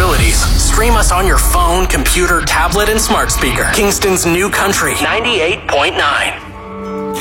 possibilities. Stream us on your phone, computer, tablet, and smart speaker. Kingston's new country, 98.9.